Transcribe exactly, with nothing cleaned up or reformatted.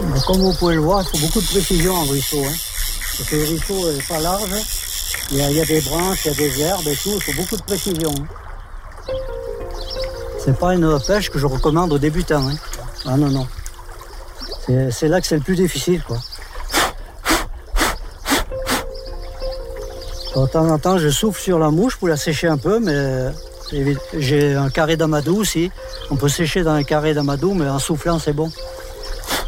Mais comme vous pouvez le voir, il faut beaucoup de précision en ruisseau. Hein. Parce que le ruisseau n'est pas large, il y, a, il y a des branches, il y a des herbes et tout, il faut beaucoup de précision. Hein. C'est pas une pêche que je recommande aux débutants. Hein. Ah non, non. C'est, c'est là que c'est le plus difficile, quoi. De temps en temps, je souffle sur la mouche pour la sécher un peu, mais j'ai un carré d'amadou aussi. On peut sécher dans un carré d'amadou, mais en soufflant, c'est bon.